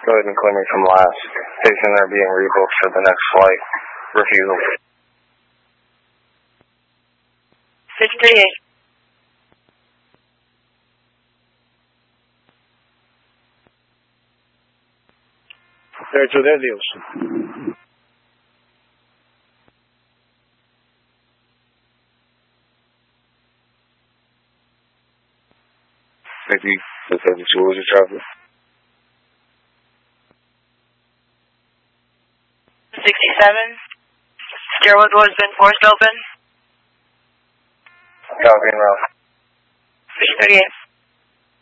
Go ahead and clear me from last. Patient are being rebooked for the next flight. Refusal. 638. Perto de Deus. Maybe the 72 was a traveler. 67. Stairwell door's been forced open. Copy, Ralph. 638.